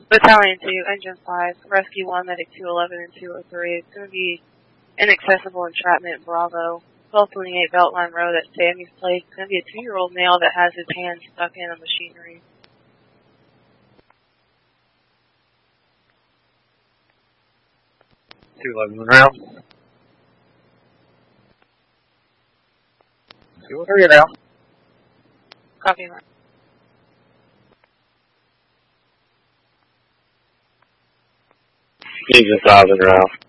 Battalion 2, Engine 5, Rescue 1, Medic 211 and 203. It's going to be inaccessible entrapment, Bravo. 1228 Beltline Road at Sammy's Place. It's going to be a 2-year-old male that has his hand stuck in a machinery. round. 203 now. Copy that. Engine 5 and Ralph.